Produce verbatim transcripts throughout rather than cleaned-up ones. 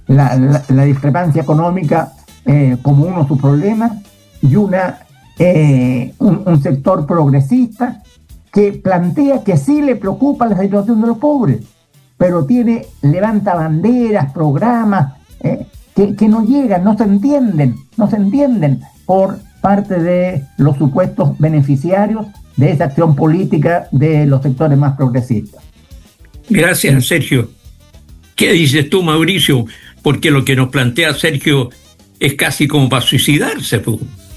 la, la, la discrepancia económica eh, como uno de sus problemas, y una, eh, un, un sector progresista que plantea que sí le preocupa la situación de los pobres, pero tiene, levanta banderas, programas eh, que, que no llegan, no se entienden, no se entienden por parte de los supuestos beneficiarios de esa acción política de los sectores más progresistas. Gracias, Sergio. ¿Qué dices tú, Mauricio? Porque lo que nos plantea Sergio es casi como para suicidarse, pues,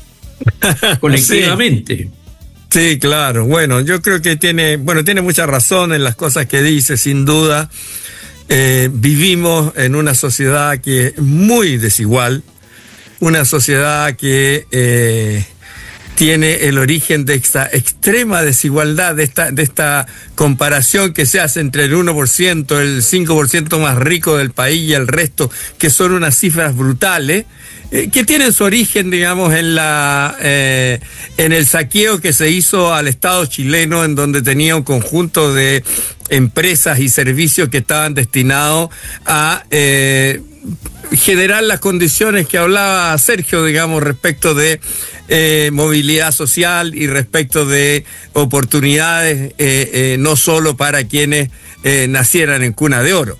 colectivamente. Sí. Sí, claro. Bueno, yo creo que tiene, bueno, tiene mucha razón en las cosas que dice, sin duda. Eh, vivimos en una sociedad que es muy desigual, una sociedad que eh, tiene el origen de esta extrema desigualdad, de esta, de esta comparación que se hace entre el uno por ciento, el cinco por ciento más rico del país y el resto, que son unas cifras brutales, eh, que tienen su origen, digamos, en la eh, en el saqueo que se hizo al Estado chileno, en donde tenía un conjunto de empresas y servicios que estaban destinados a eh, generar las condiciones que hablaba Sergio, digamos, respecto de eh, movilidad social y respecto de oportunidades, eh, eh, no solo para quienes eh, nacieran en cuna de oro.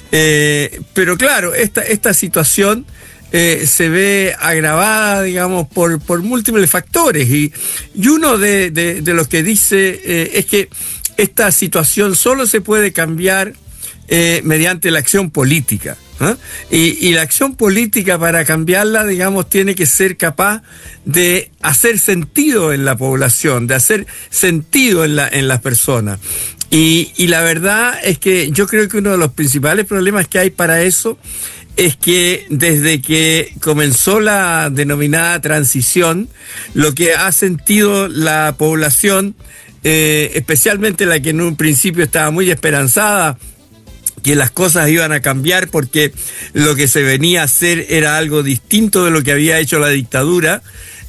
Eh, pero claro, esta, esta situación eh, se ve agravada, digamos, por, por múltiples factores, y, y uno de, de, de los que dice eh, es que esta situación solo se puede cambiar eh, mediante la acción política. ¿Eh? Y, y la acción política, para cambiarla, digamos, tiene que ser capaz de hacer sentido en la población, de hacer sentido en, la, en las personas. Y, y la verdad es que yo creo que uno de los principales problemas que hay para eso es que desde que comenzó la denominada transición, lo que ha sentido la población, eh, especialmente la que en un principio estaba muy esperanzada, que las cosas iban a cambiar porque lo que se venía a hacer era algo distinto de lo que había hecho la dictadura,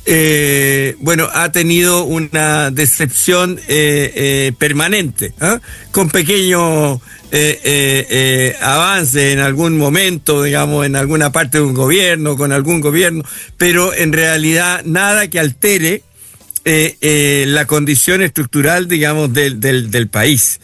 eh, bueno, ha tenido una decepción eh, eh, permanente, ¿eh? Con pequeños eh, eh, eh, avances en algún momento, digamos, en alguna parte de un gobierno, con algún gobierno, pero en realidad nada que altere eh, eh, la condición estructural, digamos, del, del, del país.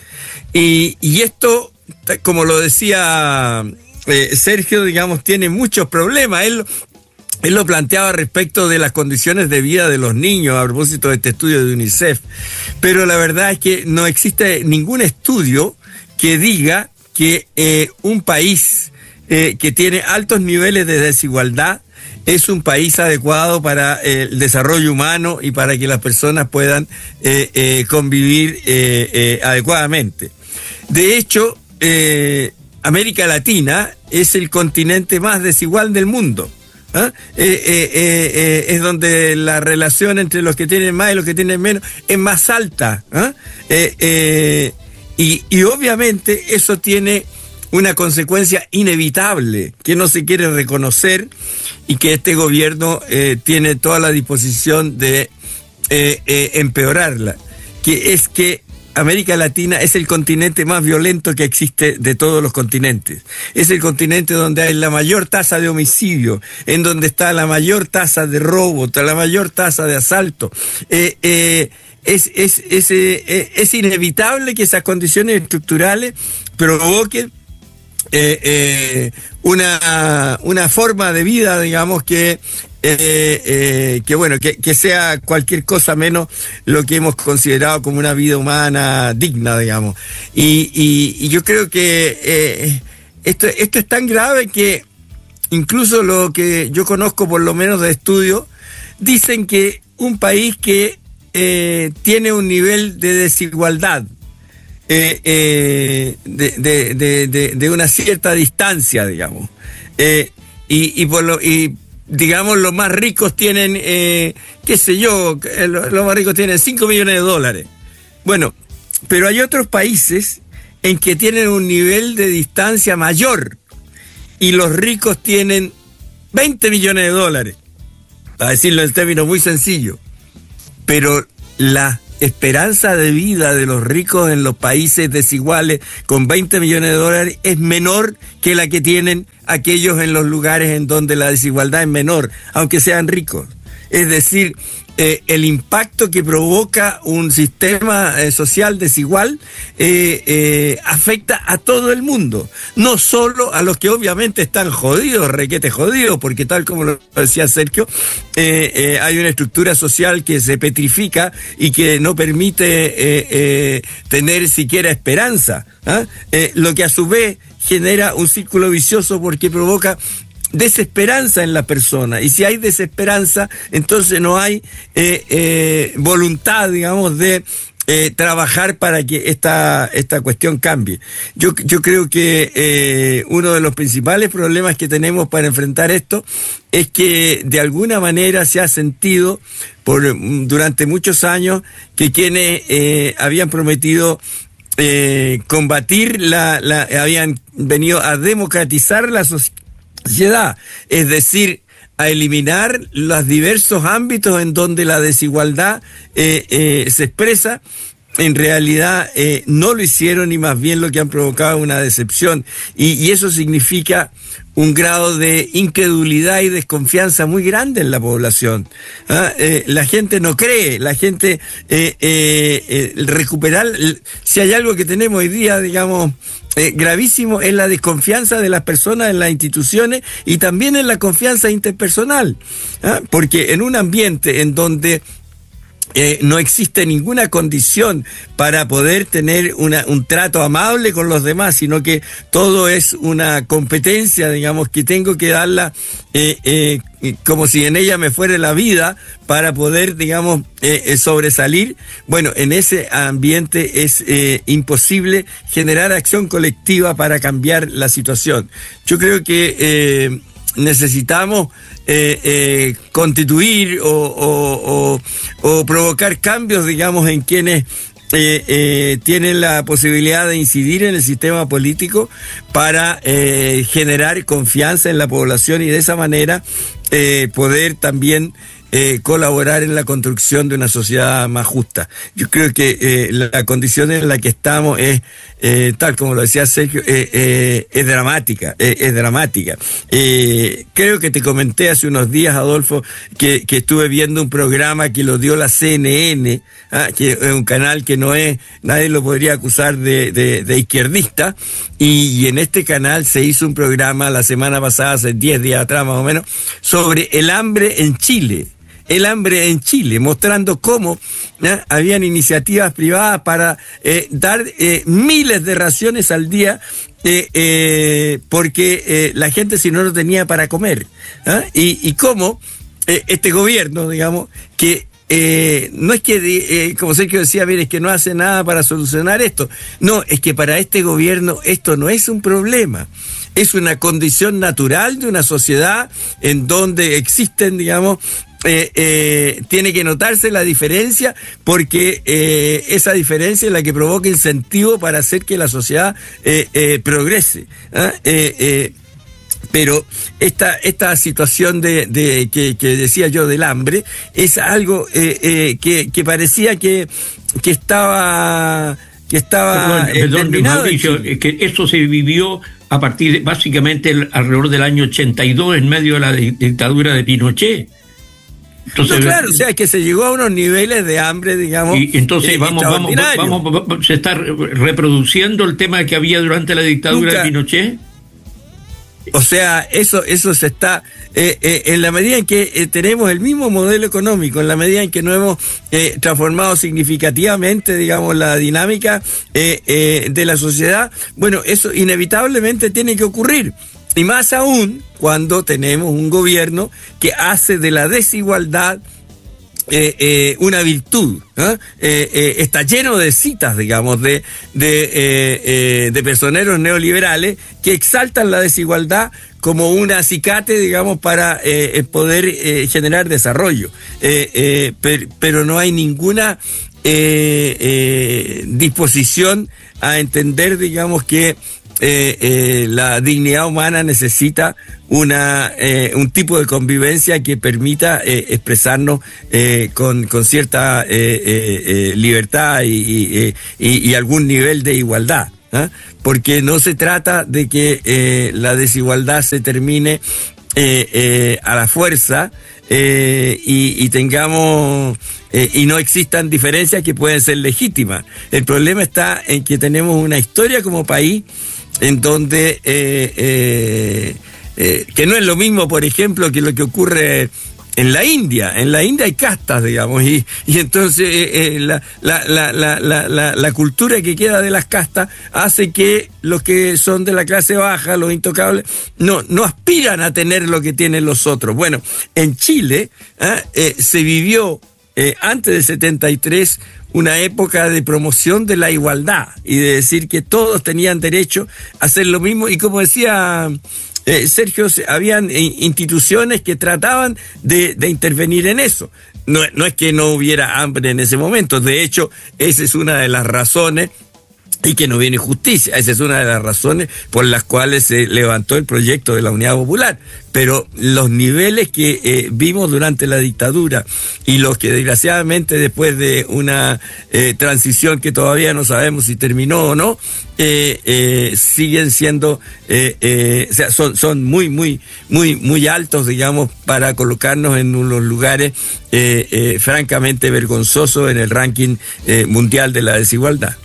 Y, y esto, como lo decía eh, Sergio, digamos, tiene muchos problemas. Él, él lo planteaba respecto de las condiciones de vida de los niños, a propósito de este estudio de UNICEF. Pero la verdad es que no existe ningún estudio que diga que eh, un país eh, que tiene altos niveles de desigualdad es un país adecuado para eh, el desarrollo humano y para que las personas puedan eh, eh, convivir eh, eh, adecuadamente. De hecho, eh, América Latina es el continente más desigual del mundo. ¿Ah? Eh, eh, eh, eh, es donde la relación entre los que tienen más y los que tienen menos es más alta. ¿Ah? Eh, eh, y, y obviamente eso tiene una consecuencia inevitable que no se quiere reconocer y que este gobierno eh, tiene toda la disposición de eh, eh, empeorarla, que es que América Latina es el continente más violento que existe de todos los continentes. Es el continente donde hay la mayor tasa de homicidio, en donde está la mayor tasa de robo, la mayor tasa de asalto. Eh, eh, es, es, es, eh, es inevitable que esas condiciones estructurales provoquen eh, eh, una, una forma de vida, digamos, que Eh, eh, que bueno, que, que sea cualquier cosa menos lo que hemos considerado como una vida humana digna, digamos. Y, y, y yo creo que eh, esto, esto es tan grave que incluso lo que yo conozco, por lo menos de estudio, dicen que un país que eh, tiene un nivel de desigualdad eh, eh, de, de, de, de, de una cierta distancia, digamos, eh, y, y por lo y digamos, los más ricos tienen, eh, qué sé yo, los más ricos tienen cinco millones de dólares. Bueno, pero hay otros países en que tienen un nivel de distancia mayor y los ricos tienen veinte millones de dólares, para decirlo en términos muy sencillos. Pero la esperanza de vida de los ricos en los países desiguales con veinte millones de dólares es menor que la que tienen aquellos en los lugares en donde la desigualdad es menor, aunque sean ricos. Es decir, eh, el impacto que provoca un sistema eh, social desigual eh, eh, afecta a todo el mundo, no solo a los que obviamente están jodidos, requete jodidos, porque tal como lo decía Sergio, eh, eh, hay una estructura social que se petrifica y que no permite eh, eh, tener siquiera esperanza, ¿eh? Eh, lo que a su vez genera un círculo vicioso porque provoca desesperanza en la persona, y si hay desesperanza, entonces no hay eh, eh, voluntad, digamos, de eh, trabajar para que esta, esta cuestión cambie. Yo, yo creo que eh, uno de los principales problemas que tenemos para enfrentar esto es que de alguna manera se ha sentido por, durante muchos años que quienes eh, habían prometido eh, combatir la, la, habían venido a democratizar la sociedad, es decir, a eliminar los diversos ámbitos en donde la desigualdad eh, eh, se expresa, en realidad eh, no lo hicieron y más bien lo que han provocado una decepción. Y, y eso significa un grado de incredulidad y desconfianza muy grande en la población. ¿Ah? Eh, la gente no cree, la gente eh, eh, eh, recuperar, si hay algo que tenemos hoy día, digamos, eh, gravísimo, es la desconfianza de las personas en las instituciones y también en la confianza interpersonal. ¿Ah? Porque en un ambiente en donde Eh, no existe ninguna condición para poder tener una, un trato amable con los demás, sino que todo es una competencia, digamos, que tengo que darla eh, eh, como si en ella me fuera la vida para poder, digamos, eh, eh, sobresalir. Bueno, en ese ambiente es eh, imposible generar acción colectiva para cambiar la situación. Yo creo que eh, necesitamos eh, eh, constituir o, o, o, o provocar cambios, digamos, en quienes eh, eh, tienen la posibilidad de incidir en el sistema político para eh, generar confianza en la población y de esa manera eh, poder también Eh, colaborar en la construcción de una sociedad más justa. Yo creo que eh, la, la condición en la que estamos es, eh, tal como lo decía Sergio, eh, eh, es dramática, eh, es dramática. Eh, creo que te comenté hace unos días, Adolfo, que, que estuve viendo un programa que lo dio la C N N, ¿ah? Que es un canal que no es, nadie lo podría acusar de, de, de izquierdista, y, y en este canal se hizo un programa la semana pasada, hace diez días atrás más o menos, sobre el hambre en Chile. El hambre en Chile, mostrando cómo ¿eh? habían iniciativas privadas para eh, dar eh, miles de raciones al día eh, eh, porque eh, la gente si no lo tenía para comer. ¿eh? Y, y cómo eh, este gobierno, digamos, que eh, no es que, eh, como Sergio decía, mire, es que no hace nada para solucionar esto. No, es que para este gobierno esto no es un problema. Es una condición natural de una sociedad en donde existen, digamos, Eh, eh, tiene que notarse la diferencia porque eh, esa diferencia es la que provoca incentivo para hacer que la sociedad eh, eh, progrese. ¿eh? Eh, eh, pero esta esta situación de, de que, que decía yo del hambre es algo eh, eh, que, que parecía que, que estaba que estaba perdón, eh, perdón Mauricio, es que esto se vivió a partir de, básicamente el, alrededor del año ochenta y dos en medio de la dictadura de Pinochet. Entonces, no, claro, o sea, es que se llegó a unos niveles de hambre, digamos. Y entonces eh, vamos, vamos, vamos, vamos, se está reproduciendo el tema que había durante la dictadura Nunca, de Pinochet. O sea, eso, eso se está, eh, eh, en la medida en que eh, tenemos el mismo modelo económico, en la medida en que no hemos eh, transformado significativamente, digamos, la dinámica eh, eh, de la sociedad, bueno, eso inevitablemente tiene que ocurrir. Y más aún cuando tenemos un gobierno que hace de la desigualdad eh, eh, una virtud. ¿eh? Eh, eh, está lleno de citas, digamos, de, de, eh, eh, de personeros neoliberales que exaltan la desigualdad como un acicate, digamos, para eh, poder eh, generar desarrollo. Eh, eh, per, pero no hay ninguna eh, eh, disposición a entender, digamos, que eh, eh, la dignidad humana necesita una eh, un tipo de convivencia que permita eh, expresarnos eh, con, con cierta eh, eh, eh, libertad y, y, y, y algún nivel de igualdad, ¿eh? Porque no se trata de que eh, la desigualdad se termine eh, eh, a la fuerza eh, y, y tengamos eh, y no existan diferencias que pueden ser legítimas. El problema está en que tenemos una historia como país en donde eh, eh, eh, que no es lo mismo, por ejemplo, que lo que ocurre en la India. En la India hay castas, digamos, y, y entonces eh, eh, la, la, la, la, la, la, la cultura que queda de las castas hace que los que son de la clase baja, los intocables, no, no aspiran a tener lo que tienen los otros. Bueno, en Chile ¿eh? Eh, se vivió eh, antes del setenta y tres una época de promoción de la igualdad y de decir que todos tenían derecho a hacer lo mismo, y como decía Eh, Sergio, habían instituciones que trataban de, de intervenir en eso. No, no es que no hubiera hambre en ese momento, de hecho, esa es una de las razones, y que no viene justicia, esa es una de las razones por las cuales se levantó el proyecto de la Unidad Popular. Pero los niveles que eh, vimos durante la dictadura y los que desgraciadamente después de una eh, transición que todavía no sabemos si terminó o no, eh, eh, siguen siendo, eh, eh, o sea, son, son muy, muy, muy, muy altos, digamos, para colocarnos en unos lugares eh, eh, francamente vergonzosos en el ranking eh, mundial de la desigualdad.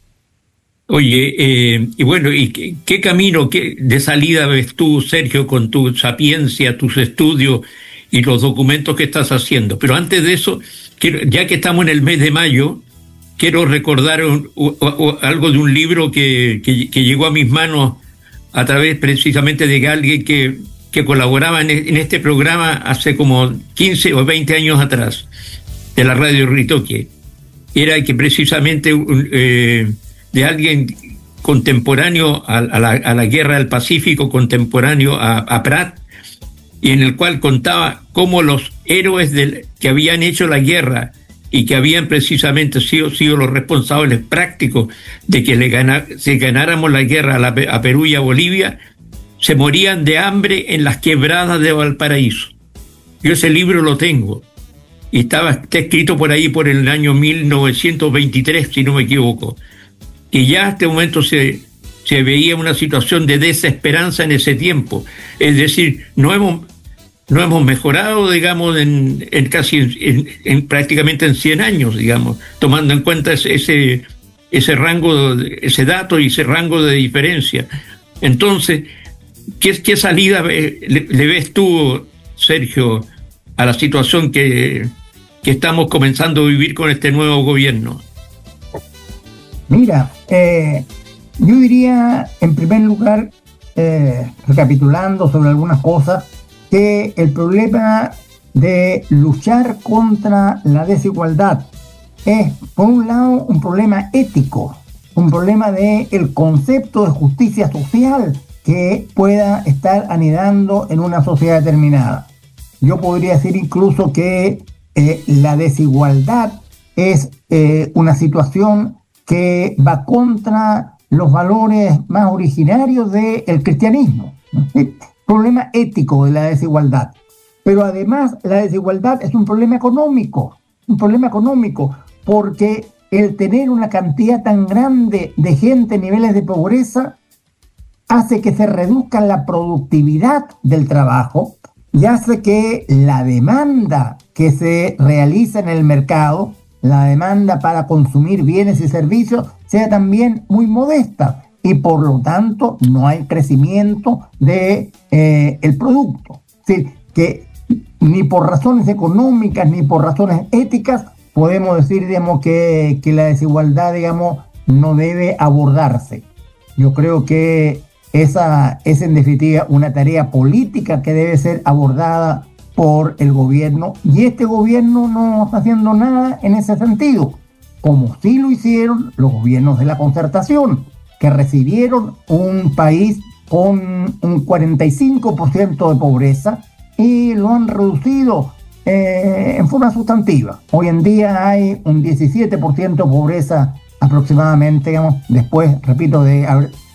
Oye, eh, y bueno, ¿y qué, qué camino qué, de salida ves tú, Sergio, con tu sapiencia, tus estudios y los documentos que estás haciendo? Pero antes de eso, quiero, ya que estamos en el mes de mayo, quiero recordar un, o, o, algo de un libro que, que, que llegó a mis manos a través precisamente de alguien que, que colaboraba en, en este programa hace como quince o veinte años atrás, de la radio Ritoque. Era que precisamente... Eh, de alguien contemporáneo a, a, la, a la guerra del Pacífico, contemporáneo a, a Prat, y en el cual contaba cómo los héroes del, que habían hecho la guerra y que habían precisamente sido, sido los responsables prácticos de que le gana, si ganáramos la guerra a, la, a Perú y a Bolivia, se morían de hambre en las quebradas de Valparaíso. Yo ese libro lo tengo, y estaba está escrito por ahí por el año mil novecientos veintitrés, si no me equivoco. Y ya a este momento se, se veía una situación de desesperanza en ese tiempo. Es decir, no hemos, no hemos mejorado, digamos, en, en casi, en, en prácticamente en cien años, digamos, tomando en cuenta ese, ese rango, ese dato y ese rango de diferencia. Entonces, ¿qué, qué salida le, le ves tú, Sergio, a la situación que, que estamos comenzando a vivir con este nuevo gobierno? Mira, eh, yo diría, en primer lugar, eh, recapitulando sobre algunas cosas, que el problema de luchar contra la desigualdad es, por un lado, un problema ético, un problema del concepto de justicia social que pueda estar anidando en una sociedad determinada. Yo podría decir incluso que eh, la desigualdad es eh, una situación que va contra los valores más originarios del cristianismo, ¿no? El problema ético de la desigualdad. Pero además la desigualdad es un problema económico, un problema económico, porque el tener una cantidad tan grande de gente en niveles de pobreza hace que se reduzca la productividad del trabajo y hace que la demanda que se realiza en el mercado, la demanda para consumir bienes y servicios, sea también muy modesta, y por lo tanto no hay crecimiento de eh, el producto. Es decir, que ni por razones económicas ni por razones éticas podemos decir, digamos, que, que la desigualdad, digamos, no debe abordarse. Yo creo que esa es en definitiva una tarea política que debe ser abordada por el gobierno, y este gobierno no está haciendo nada en ese sentido, como sí lo hicieron los gobiernos de la Concertación, que recibieron un país con un cuarenta y cinco por ciento de pobreza y lo han reducido eh, en forma sustantiva. Hoy en día hay un diecisiete por ciento de pobreza aproximadamente, digamos, después, repito, de haber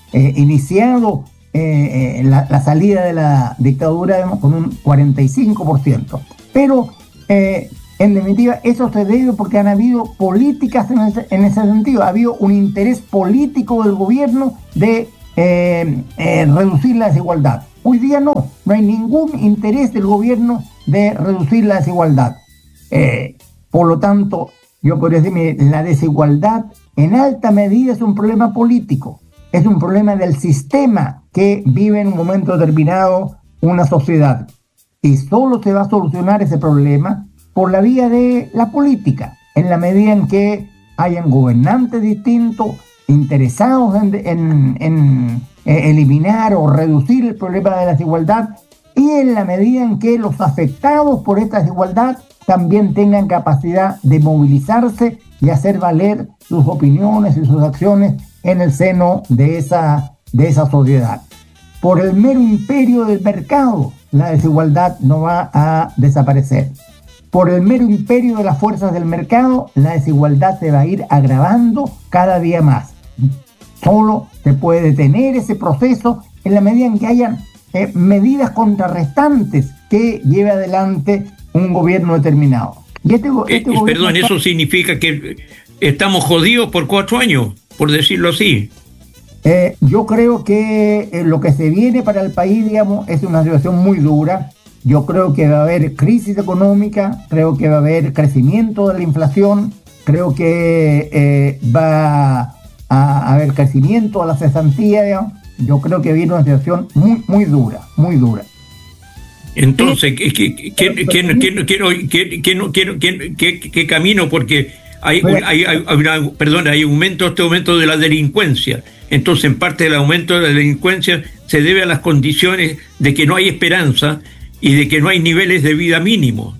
eh, iniciado eh, eh, la, la salida de la dictadura, digamos, con un cuarenta y cinco por ciento. Pero, eh, en definitiva, eso se debe porque han habido políticas en ese, en ese sentido. Ha habido un interés político del gobierno de eh, eh, reducir la desigualdad. Hoy día no, no hay ningún interés del gobierno de reducir la desigualdad. Eh, por lo tanto, yo podría decir, la desigualdad en alta medida es un problema político, es un problema del sistema que vive en un momento determinado una sociedad. Y solo se va a solucionar ese problema por la vía de la política, en la medida en que hayan gobernantes distintos, interesados en, en, en eh, eliminar o reducir el problema de la desigualdad, y en la medida en que los afectados por esta desigualdad también tengan capacidad de movilizarse y hacer valer sus opiniones y sus acciones en el seno de esa, de esa sociedad. Por el mero imperio del mercado, la desigualdad no va a desaparecer. Por el mero imperio de las fuerzas del mercado, la desigualdad se va a ir agravando cada día más. Solo se puede detener ese proceso en la medida en que hayan eh, medidas contrarrestantes que lleve adelante un gobierno determinado. Y este, este eh, gobierno perdón, está... ¿eso significa que estamos jodidos por cuatro años, por decirlo así? Eh, yo creo que eh, lo que se viene para el país, digamos, es una situación muy dura. Yo creo que va a haber crisis económica, creo que va a haber crecimiento de la inflación, creo que eh, va a haber crecimiento a la cesantía, digamos. Yo creo que viene una situación muy, muy dura, muy dura. Entonces, ¿qué, qué, qué, qué, qué, qué, qué, qué camino? Porque hay, hay, hay, hay una, perdón, hay aumento, este aumento de la delincuencia. Entonces, en parte del aumento de la delincuencia se debe a las condiciones de que no hay esperanza y de que no hay niveles de vida mínimos.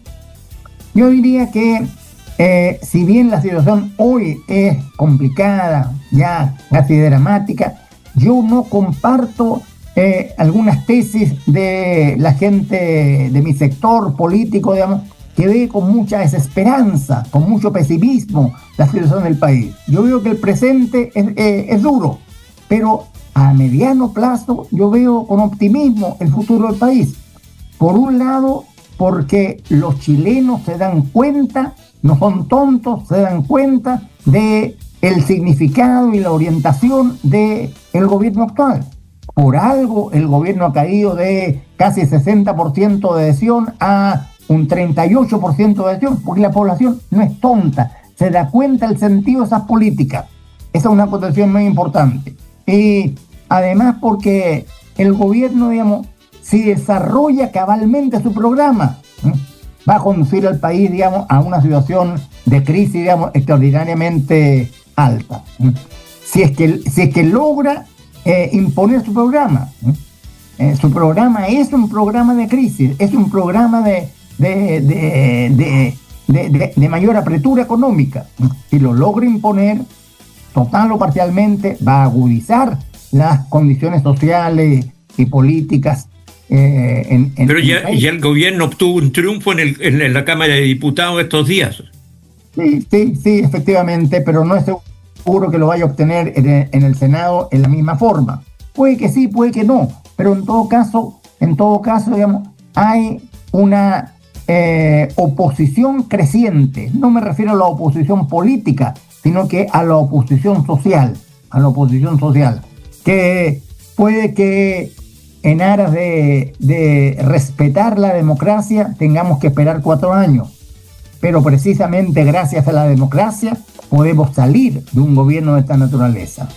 Yo diría que eh, si bien la situación hoy es complicada, ya casi dramática, yo no comparto eh, algunas tesis de la gente de mi sector político, digamos, que ve con mucha desesperanza, con mucho pesimismo la situación del país. Yo veo que el presente es, eh, es duro, pero a mediano plazo yo veo con optimismo el futuro del país. Por un lado, porque los chilenos se dan cuenta, no son tontos, se dan cuenta de el significado y la orientación del gobierno actual. Por algo el gobierno ha caído de casi sesenta por ciento de adhesión a un treinta y ocho por ciento de adhesión, porque la población no es tonta, se da cuenta del sentido de esas políticas. Esa es una acotación muy importante. Y además porque el gobierno, digamos, si desarrolla cabalmente su programa, ¿eh? va a conducir al país, digamos, a una situación de crisis, digamos, extraordinariamente alta. ¿eh? Si es que, si es que logra eh, imponer su programa. ¿eh? Eh, su programa es un programa de crisis, es un programa de, de, de, de, de, de, de mayor apertura económica. ¿eh? Si lo logra imponer, total o parcialmente, va a agudizar las condiciones sociales y políticas. Eh, en, en, Pero ya, en ya el gobierno obtuvo un triunfo en, el, en la Cámara de Diputados estos días. Sí, sí, sí, efectivamente, pero no es seguro que lo vaya a obtener en el, en el Senado en la misma forma. Puede que sí, puede que no, pero en todo caso, en todo caso, digamos, hay una eh, oposición creciente. No me refiero a la oposición política, sino que a la oposición social, a la oposición social, que puede que en aras de, de respetar la democracia tengamos que esperar cuatro años, pero precisamente gracias a la democracia podemos salir de un gobierno de esta naturaleza.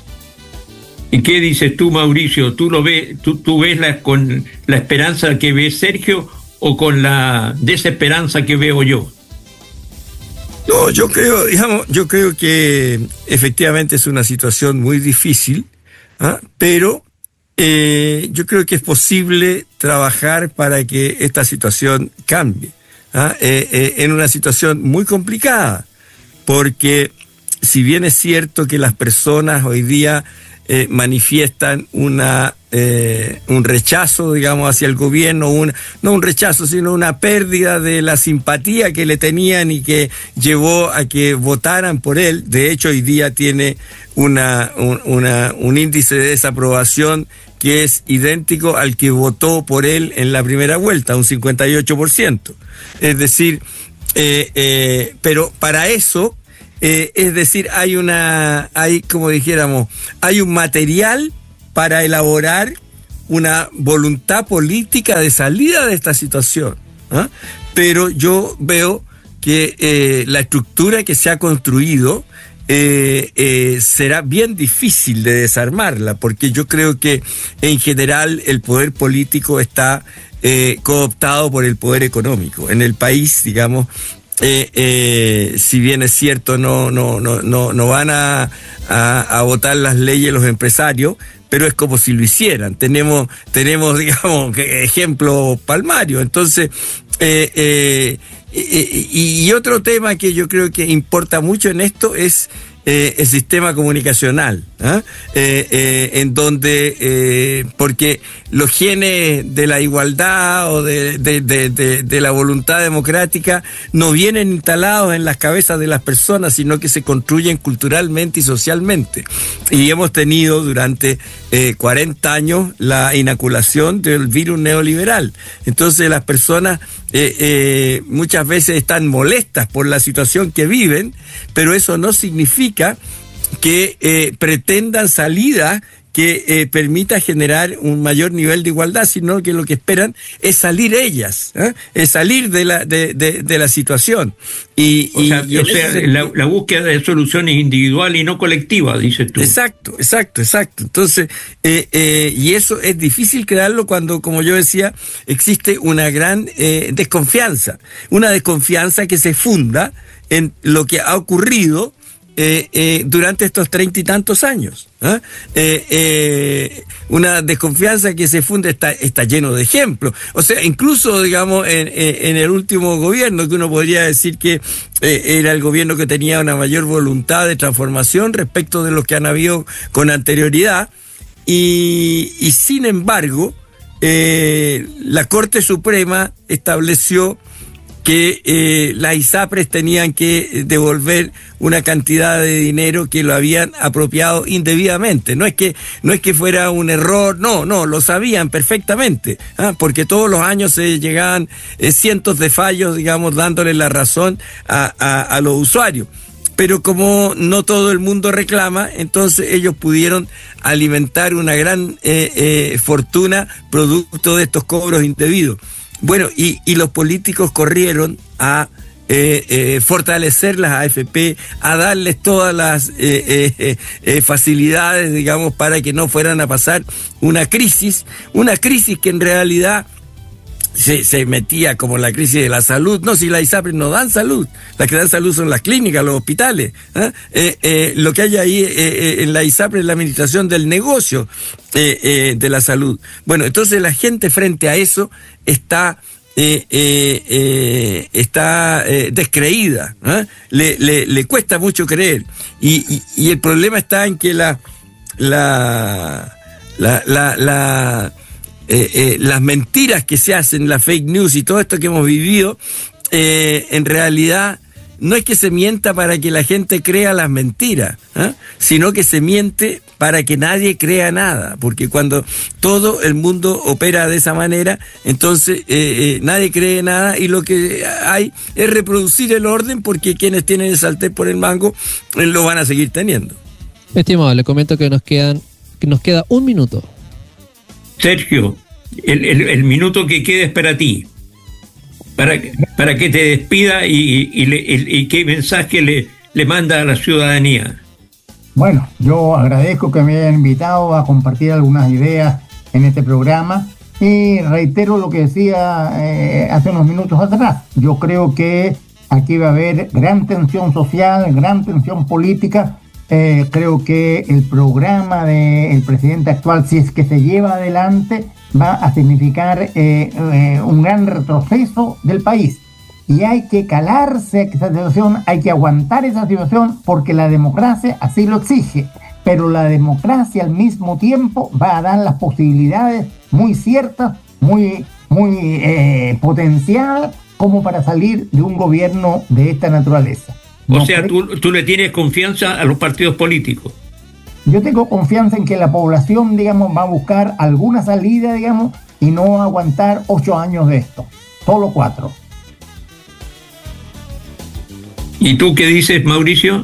¿Y qué dices tú, Mauricio? ¿Tú lo ves, tú, tú ves la, con la esperanza que ve Sergio o con la desesperanza que veo yo? No, yo creo, digamos, yo creo que efectivamente es una situación muy difícil, ¿ah? pero Eh, yo creo que es posible trabajar para que esta situación cambie, ¿ah? eh, eh, en una situación muy complicada, porque si bien es cierto que las personas hoy día eh, manifiestan una eh, un rechazo, digamos, hacia el gobierno, un, no un rechazo, sino una pérdida de la simpatía que le tenían y que llevó a que votaran por él. De hecho, hoy día tiene una, un, una, un índice de desaprobación que es idéntico al que votó por él en la primera vuelta, un cincuenta y ocho por ciento. Es decir, eh, eh, pero para eso, eh, es decir, hay una, hay, como dijéramos, hay un material para elaborar una voluntad política de salida de esta situación, ¿eh? Pero yo veo que eh, la estructura que se ha construido Eh, eh, será bien difícil de desarmarla, porque yo creo que en general el poder político está eh, cooptado por el poder económico. En el país, digamos, eh, eh, si bien es cierto, no, no, no, no, no van a, a, a votar las leyes los empresarios, pero es como si lo hicieran. Tenemos, tenemos digamos, ejemplos palmarios. Entonces, eh, eh, Y, y otro tema que yo creo que importa mucho en esto es eh, el sistema comunicacional, ¿eh? Eh, eh, en donde, eh, porque los genes de la igualdad o de, de, de, de, de la voluntad democrática no vienen instalados en las cabezas de las personas, sino que se construyen culturalmente y socialmente. Y hemos tenido durante eh, cuarenta años la inoculación del virus neoliberal. Entonces las personas eh, eh, muchas veces están molestas por la situación que viven, pero eso no significa que eh, pretendan salida que eh, permita generar un mayor nivel de igualdad, sino que lo que esperan es salir ellas, ¿eh? es salir de la de, de, de la situación. Y, o y, sea, y o sea ese, la, la búsqueda de soluciones individuales y no colectivas, dices tú. Exacto, exacto, exacto. Entonces, eh, eh, y eso es difícil crearlo cuando, como yo decía, existe una gran eh, desconfianza, una desconfianza que se funda en lo que ha ocurrido Eh, eh, durante estos treinta y tantos años. ¿eh? Eh, eh, una desconfianza que se funde, está, está lleno de ejemplos. O sea, incluso, digamos, en, en el último gobierno, que uno podría decir que eh, era el gobierno que tenía una mayor voluntad de transformación respecto de los que han habido con anterioridad, y, y sin embargo, eh, la Corte Suprema estableció que eh, las ISAPRES tenían que devolver una cantidad de dinero que lo habían apropiado indebidamente. No es que no es que fuera un error, no, no, lo sabían perfectamente, ¿ah? Porque todos los años se llegaban eh, cientos de fallos, digamos, dándole la razón a, a, a los usuarios. Pero como no todo el mundo reclama, entonces ellos pudieron alimentar una gran eh, eh, fortuna producto de estos cobros indebidos. Bueno, y, y los políticos corrieron a eh, eh, fortalecer las A F P, a darles todas las eh, eh, eh, facilidades, digamos, para que no fueran a pasar una crisis, una crisis que en realidad se, se metía como la crisis de la salud. No, si las ISAPRES no dan salud, las que dan salud son las clínicas, los hospitales. ¿eh? Eh, eh, lo que hay ahí eh, eh, en la ISAPRES es la administración del negocio eh, eh, de la salud. Bueno, entonces la gente frente a eso está eh, eh, eh, está eh, descreída, ¿eh? le, le, le cuesta mucho creer, y, y, y el problema está en que la la la, la, la eh, eh, las mentiras que se hacen, la fake news y todo esto que hemos vivido, eh, en realidad no es que se mienta para que la gente crea las mentiras, ¿eh? sino que se miente para que nadie crea nada, porque cuando todo el mundo opera de esa manera, entonces eh, eh, nadie cree nada, y lo que hay es reproducir el orden, porque quienes tienen el sartén por el mango eh, lo van a seguir teniendo. Estimado, le comento que nos quedan que nos queda un minuto. Sergio, el, el, el minuto que queda es para ti. Para, para que te despida y, y, y, y qué mensaje le, le manda a la ciudadanía. Bueno, yo agradezco que me hayan invitado a compartir algunas ideas en este programa, y reitero lo que decía eh, hace unos minutos atrás. Yo creo que aquí va a haber gran tensión social, gran tensión política. Eh, creo que el programa del presidente actual, si es que se lleva adelante, va a significar eh, eh, un gran retroceso del país. Y hay que calarse esa situación, hay que aguantar esa situación, porque la democracia así lo exige. pero la democracia al mismo tiempo va a dar las posibilidades muy ciertas, muy, muy eh, potenciadas, como para salir de un gobierno de esta naturaleza. No o sea, tú, tú le tienes confianza a los partidos políticos. Yo tengo confianza en que la población, digamos, va a buscar alguna salida, digamos, y no aguantar ocho años de esto, solo cuatro. ¿Y tú qué dices, Mauricio?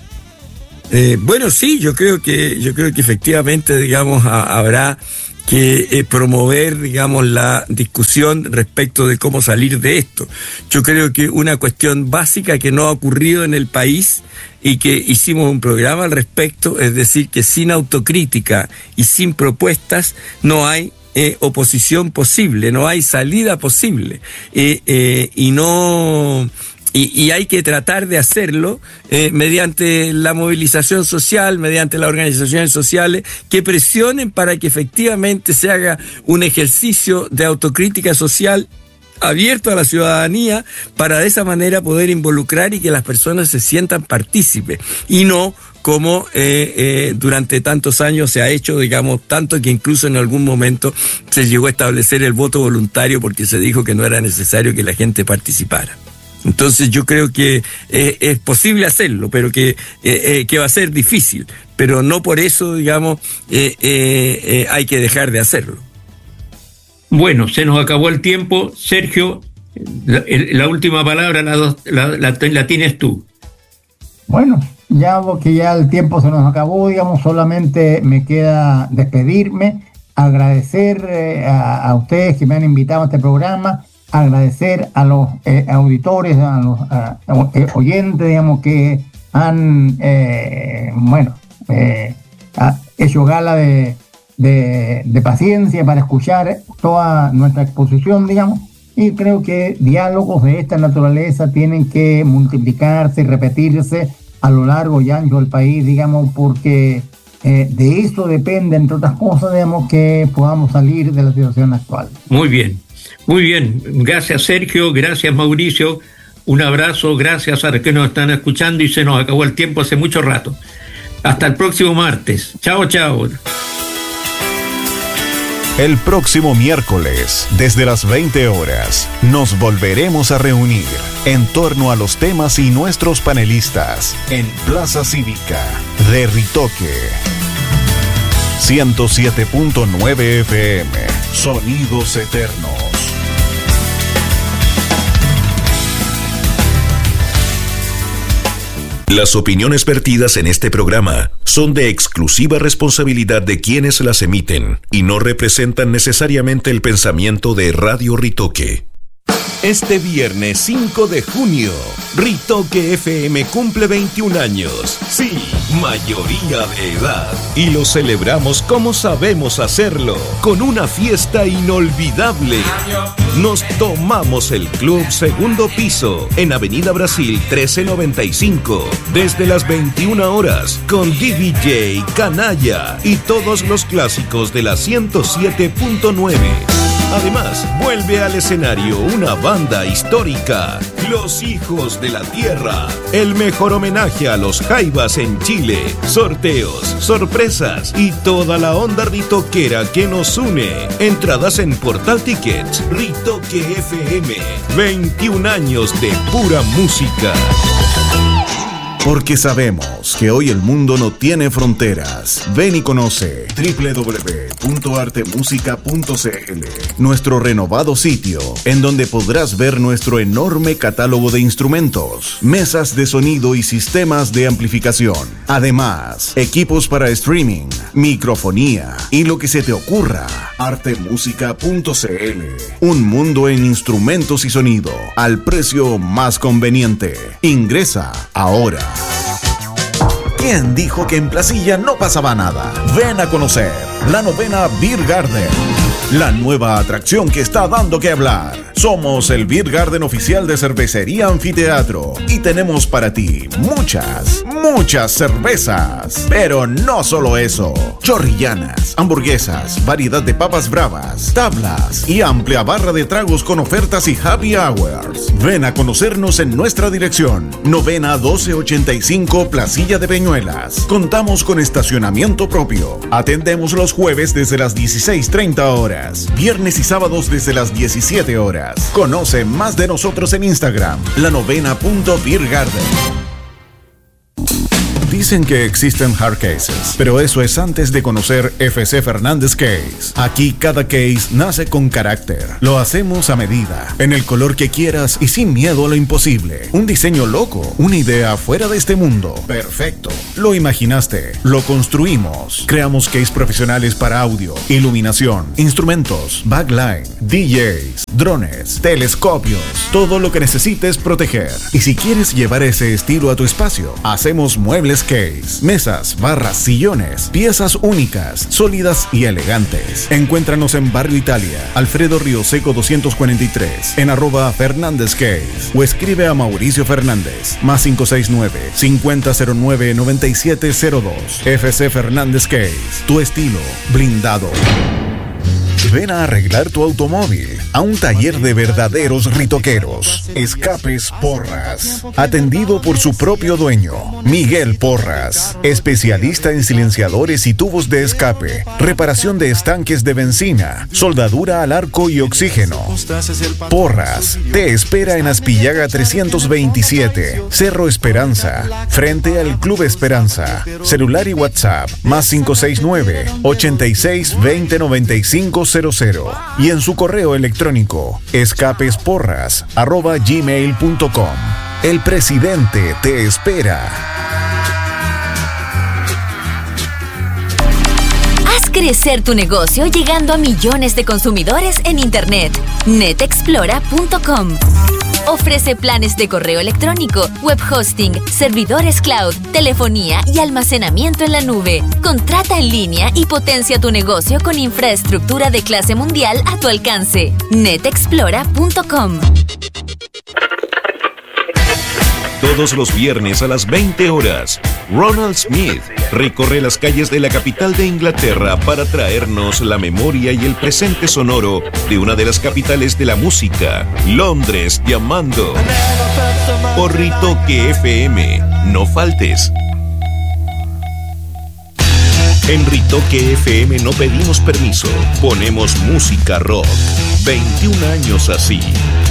Eh, bueno, sí, yo creo que yo creo que efectivamente, digamos, a, habrá que eh, promover, digamos, la discusión respecto de cómo salir de esto. Yo creo que una cuestión básica que no ha ocurrido en el país y que hicimos un programa al respecto, es decir, que sin autocrítica y sin propuestas no hay eh, oposición posible, no hay salida posible. Eh, eh, y no... Y, y hay que tratar de hacerlo eh, mediante la movilización social, mediante las organizaciones sociales que presionen para que efectivamente se haga un ejercicio de autocrítica social abierto a la ciudadanía, para de esa manera poder involucrar y que las personas se sientan partícipes, y no como eh, eh, durante tantos años se ha hecho, digamos, tanto que incluso en algún momento se llegó a establecer el voto voluntario porque se dijo que no era necesario que la gente participara. Entonces yo creo que eh, es posible hacerlo, pero que, eh, eh, que va a ser difícil, pero no por eso, digamos, eh, eh, eh, hay que dejar de hacerlo. Bueno, se nos acabó el tiempo. Sergio, la, la última palabra la, la, la, la tienes tú. Bueno, ya que ya el tiempo se nos acabó, digamos, solamente me queda despedirme, agradecer eh, a, a ustedes que me han invitado a este programa, agradecer a los eh, auditores, a los a, a, eh, oyentes, digamos, que han, eh, bueno, eh, ha hecho gala de, de, de paciencia para escuchar toda nuestra exposición, digamos, y creo que diálogos de esta naturaleza tienen que multiplicarse y repetirse a lo largo y ancho del país, digamos, porque eh, de eso depende, entre otras cosas, digamos, que podamos salir de la situación actual. Muy bien. Muy bien, gracias Sergio, gracias Mauricio, un abrazo, gracias a los que nos están escuchando y se nos acabó el tiempo hace mucho rato. Hasta el próximo martes. Chao, chao. El próximo miércoles, desde las veinte horas, nos volveremos a reunir en torno a los temas y nuestros panelistas en Plaza Cívica de Ritoque. ciento siete punto nueve F M, Sonidos Eternos. Las opiniones vertidas en este programa son de exclusiva responsabilidad de quienes las emiten y no representan necesariamente el pensamiento de Radio Ritoque. Este viernes cinco de junio, Ritoque F M cumple veintiún años. Sí, mayoría de edad. Y lo celebramos como sabemos hacerlo, con una fiesta inolvidable. Nos tomamos el Club Segundo Piso, en Avenida Brasil trece noventa y cinco, desde las veintiuna horas, con D J Canalla y todos los clásicos de la ciento siete punto nueve. Además, vuelve al escenario una banda histórica, Los Hijos de la Tierra. El mejor homenaje a los Jaivas en Chile. Sorteos, sorpresas y toda la onda ritoquera que nos une. Entradas en Portal Tickets. Ritoque F M. veintiún años de pura música. Porque sabemos que hoy el mundo no tiene fronteras. Ven y conoce doble u doble u doble u punto arte música punto c l, nuestro renovado sitio, en donde podrás ver nuestro enorme catálogo de instrumentos, mesas de sonido y sistemas de amplificación. Además, equipos para streaming, microfonía y lo que se te ocurra. arte música punto c l, un mundo en instrumentos y sonido, al precio más conveniente. Ingresa ahora. ¿Quién dijo que en Placilla no pasaba nada? Ven a conocer la novena Beer Garden, la nueva atracción que está dando que hablar. Somos el Beer Garden oficial de Cervecería Anfiteatro y tenemos para ti muchas, muchas cervezas. Pero no solo eso, chorrillanas, hamburguesas, variedad de papas bravas, tablas y amplia barra de tragos con ofertas y happy hours. Ven a conocernos en nuestra dirección, Novena doce ochenta y cinco Placilla de Peñuelas. Contamos con estacionamiento propio. Atendemos los jueves desde las dieciséis treinta horas, viernes y sábados desde las diecisiete horas. Conoce más de nosotros en Instagram, la novena punto beer garden. Dicen que existen hard cases, pero eso es antes de conocer F C Fernández Case. Aquí cada case nace con carácter. Lo hacemos a medida, en el color que quieras y sin miedo a lo imposible. Un diseño loco, una idea fuera de este mundo. Perfecto. Lo imaginaste, lo construimos. Creamos case profesionales para audio, iluminación, instrumentos, backline, D Js, drones, telescopios, todo lo que necesites proteger. Y si quieres llevar ese estilo a tu espacio, hacemos muebles case, mesas, barras, sillones, piezas únicas, sólidas y elegantes. Encuéntranos en Barrio Italia, Alfredo Río Seco doscientos cuarenta y tres, en arroba Fernández Case, o escribe a Mauricio Fernández, más cinco seis nueve, cincuenta cero nueve, noventa y siete cero dos. F C Fernández Case, tu estilo blindado. Ven a arreglar tu automóvil a un taller de verdaderos ritoqueros. Escapes Porras. Atendido por su propio dueño, Miguel Porras. Especialista en silenciadores y tubos de escape, reparación de estanques de benzina, soldadura al arco y oxígeno. Porras te espera en Aspillaga trescientos veintisiete, Cerro Esperanza, frente al Club Esperanza. Celular y WhatsApp, más cinco seis nueve, ochenta y seis, veinte, noventa y cinco cero cero, y en su correo electrónico escapesporras arroba gmail punto com. El presidente te espera. Haz crecer tu negocio llegando a millones de consumidores en Internet. net explora punto com. Ofrece planes de correo electrónico, web hosting, servidores cloud, telefonía y almacenamiento en la nube. Contrata en línea y potencia tu negocio con infraestructura de clase mundial a tu alcance. net explora punto com. Todos los viernes a las veinte horas, Ronald Smith recorre las calles de la capital de Inglaterra para traernos la memoria y el presente sonoro de una de las capitales de la música, Londres llamando. Por Ritoque F M, no faltes. En Ritoque F M no pedimos permiso, ponemos música rock. veintiún años así.